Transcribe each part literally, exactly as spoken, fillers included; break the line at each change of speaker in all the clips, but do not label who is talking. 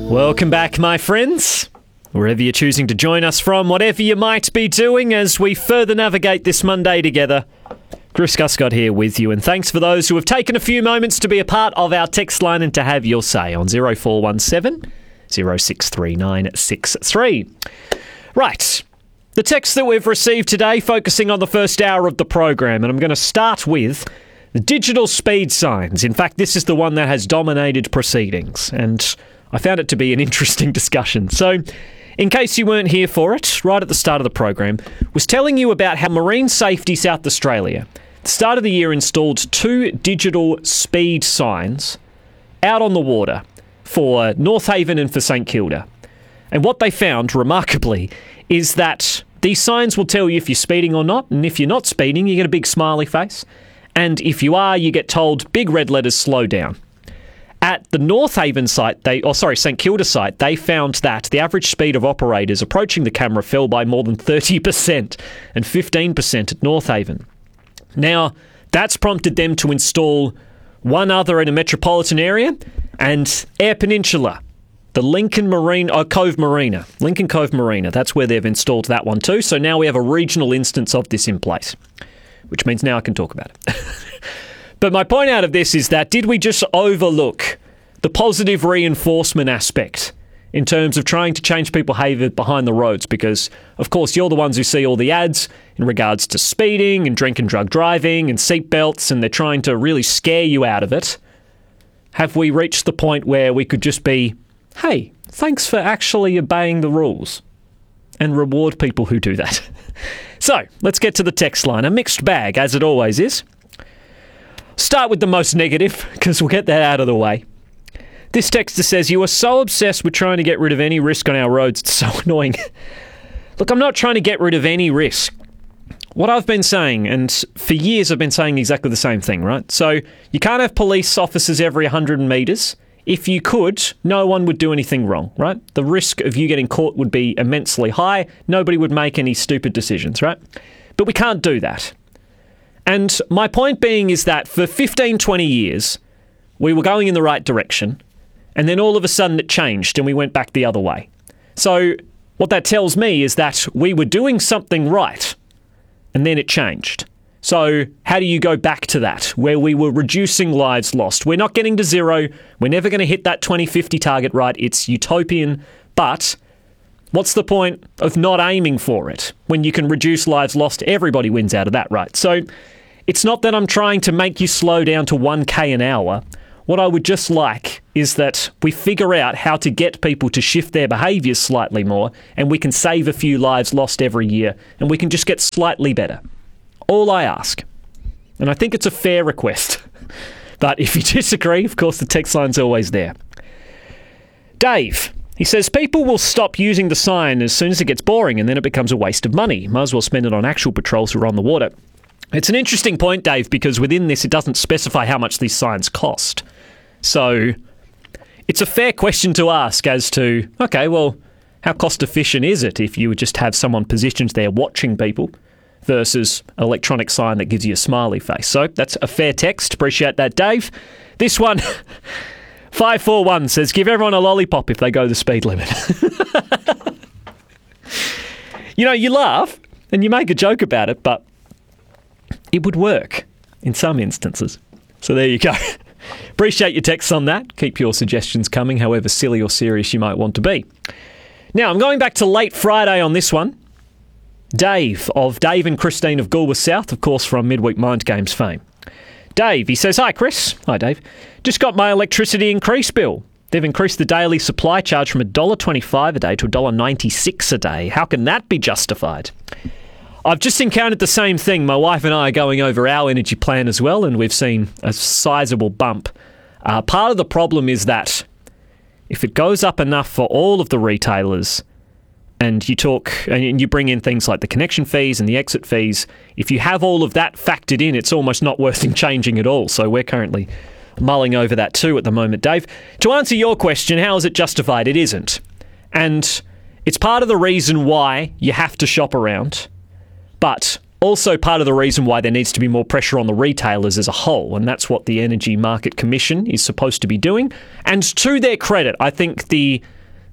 Welcome back, my friends. Wherever you're choosing to join us from, whatever you might be doing as we further navigate this Monday together. Chris Guscott here with you, and thanks for those who have taken a few moments to be a part of our text line and to have your say on zero four one seven, zero six three nine six three. Right, the text that we've received today focusing on the first hour of the program, and I'm going to start with the digital speed signs. In fact, this is the one that has dominated proceedings, and I found it to be an interesting discussion. So, in case you weren't here for it, right at the start of the program, was telling you about how Marine Safety South Australia, at the start of the year, installed two digital speed signs out on the water for North Haven and for St Kilda. And what they found, remarkably, is that these signs will tell you if you're speeding or not, and if you're not speeding, you get a big smiley face. And if you are, you get told big red letters, slow down. At the North Haven site, they, or sorry, St Kilda site, they found that the average speed of operators approaching the camera fell by more than thirty percent and fifteen percent at North Haven. Now, that's prompted them to install one other in a metropolitan area and Eyre Peninsula, the Lincoln Marine, oh, Cove Marina, Lincoln Cove Marina. That's where they've installed that one too. So now we have a regional instance of this in place, which means now I can talk about it. But my point out of this is that did we just overlook the positive reinforcement aspect in terms of trying to change people's behaviour behind the roads? Because, of course, you're the ones who see all the ads in regards to speeding and drink and drug driving and seatbelts, and they're trying to really scare you out of it. Have we reached the point where we could just be, hey, thanks for actually obeying the rules, and reward people who do that? So, let's get to the text line. A mixed bag, as it always is. Start with the most negative, because we'll get that out of the way. This texter says, you are so obsessed with trying to get rid of any risk on our roads, it's so annoying. Look, I'm not trying to get rid of any risk. What I've been saying, and for years I've been saying exactly the same thing, right? So, you can't have police officers every one hundred metres. If you could, no one would do anything wrong, right? The risk of you getting caught would be immensely high. Nobody would make any stupid decisions, right? But we can't do that. And my point being is that for fifteen, twenty years, we were going in the right direction, and then all of a sudden it changed and we went back the other way. So what that tells me is that we were doing something right, and then it changed. So how do you go back to that, where we were reducing lives lost? We're not getting to zero. We're never going to hit that twenty fifty target, right? It's utopian, but what's the point of not aiming for it when you can reduce lives lost? Everybody wins out of that, right? So it's not that I'm trying to make you slow down to one K an hour. What I would just like is that we figure out how to get people to shift their behaviours slightly more, and we can save a few lives lost every year, and we can just get slightly better. All I ask. And I think it's a fair request. But if you disagree, of course, the text line's always there. Dave, he says, people will stop using the sign as soon as it gets boring, and then it becomes a waste of money. Might as well spend it on actual patrols who are on the water. It's an interesting point, Dave, because within this, it doesn't specify how much these signs cost. So it's a fair question to ask as to, okay, well, how cost efficient is it if you would just have someone positioned there watching people versus an electronic sign that gives you a smiley face? So that's a fair text. Appreciate that, Dave. This one, five four one says, give everyone a lollipop if they go the speed limit. You know, you laugh and you make a joke about it, but it would work in some instances. So there you go. Appreciate your texts on that. Keep your suggestions coming, however silly or serious you might want to be. Now, I'm going back to late Friday on this one. Dave of Dave and Christine of Goolwa South, of course, from Midweek Mind Games fame. Dave, he says, hi, Chris. Hi, Dave. Just got my electricity increase bill. They've increased the daily supply charge from one dollar twenty-five a day to one dollar ninety-six a day. How can that be justified? I've just encountered the same thing. My wife and I are going over our energy plan as well, and we've seen a sizable bump. Uh, part of the problem is that if it goes up enough for all of the retailers, and you talk and you bring in things like the connection fees and the exit fees, if you have all of that factored in, it's almost not worth them changing at all. So we're currently mulling over that too at the moment, Dave. To answer your question, how is it justified? It isn't. And it's part of the reason why you have to shop around, but also part of the reason why there needs to be more pressure on the retailers as a whole, and that's what the Energy Market Commission is supposed to be doing. And to their credit, I think the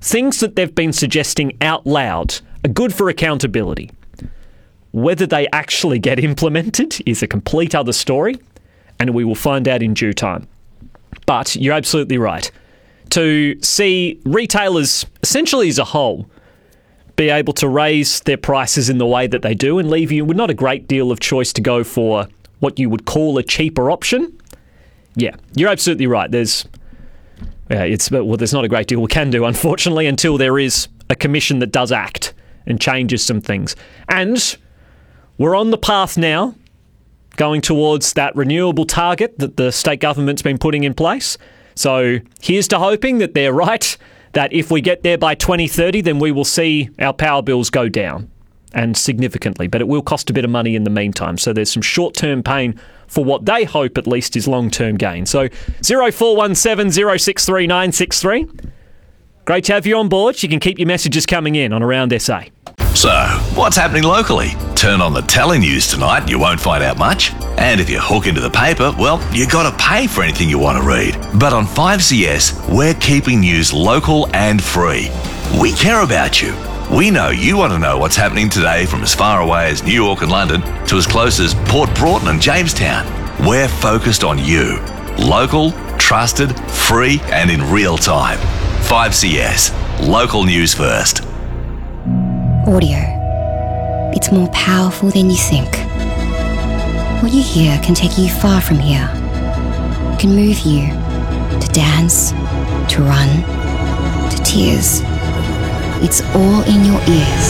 things that they've been suggesting out loud are good for accountability. Whether they actually get implemented is a complete other story, and we will find out in due time. But you're absolutely right. To see retailers, essentially as a whole, be able to raise their prices in the way that they do and leave you with not a great deal of choice to go for what you would call a cheaper option. Yeah, you're absolutely right. There's, yeah, it's well, there's not a great deal we can do, unfortunately, until there is a commission that does act and changes some things. And we're on the path now, going towards that renewable target that the state government's been putting in place. So here's to hoping that they're right, that if we get there by twenty thirty, then we will see our power bills go down, and significantly. But it will cost a bit of money in the meantime. So there's some short-term pain for what they hope at least is long-term gain. So zero four one seven, zero six three nine six three. Great to have you on board. You can keep your messages coming in on Around S A.
So, what's happening locally? Turn on the telenews tonight, you won't find out much. And if you hook into the paper, well, you got to pay for anything you want to read. But on five C S, we're keeping news local and free. We care about you. We know you want to know what's happening today from as far away as New York and London to as close as Port Broughton and Jamestown. We're focused on you. Local, trusted, free, and in real time. five C S. Local news first.
Audio. It's more powerful than you think. What you hear can take you far from here. It can move you to dance, to run, to tears. It's all in your ears.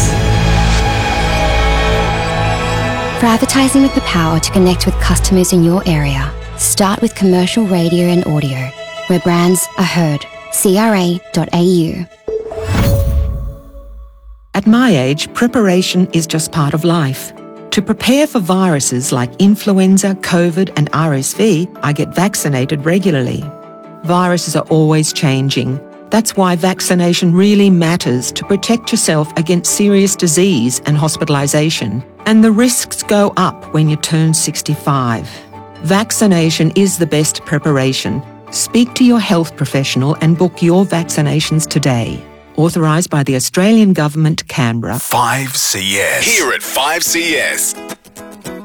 For advertising with the power to connect with customers in your area, start with commercial radio and audio, where brands are heard. C R A dot A U.
At my age, preparation is just part of life. To prepare for viruses like influenza, COVID, and R S V, I get vaccinated regularly. Viruses are always changing. That's why vaccination really matters to protect yourself against serious disease and hospitalisation. And the risks go up when you turn sixty-five. Vaccination is the best preparation. Speak to your health professional and book your vaccinations today. Authorised by the Australian Government, Canberra.
five C S. Here at five C S.